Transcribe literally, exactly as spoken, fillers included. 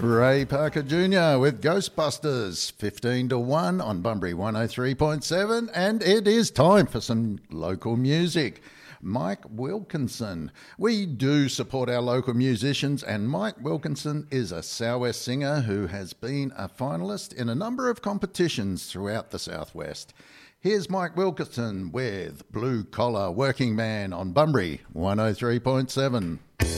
Ray Parker Junior with Ghostbusters, fifteen to one on Bunbury one oh three point seven, and it is time for some local music. Mike Wilkinson. We do support our local musicians, and Mike Wilkinson is a Southwest singer who has been a finalist in a number of competitions throughout the Southwest. Here's Mike Wilkinson with Blue Collar Working Man on Bunbury one oh three point seven.